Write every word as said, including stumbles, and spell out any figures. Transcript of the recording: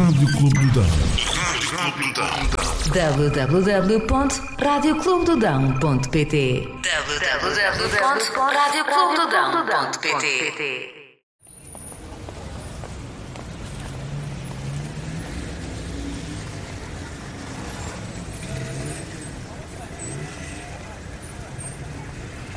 Rádio Clube do Dão. w w w ponto rádio clube do dão ponto p t w w w ponto rádio clube do dão ponto p t